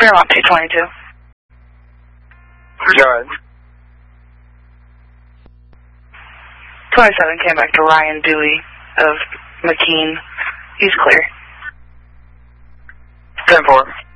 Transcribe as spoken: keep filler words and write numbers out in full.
Fairmont two twenty-two. Go ahead. twenty-seven came back to Ryan Dewey of McKean. He's clear. ten four.